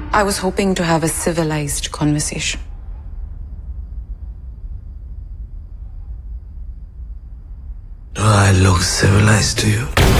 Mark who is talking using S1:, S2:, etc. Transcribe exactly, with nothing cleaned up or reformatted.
S1: I was hoping to have a civilized conversation.
S2: Do I look civilized to you?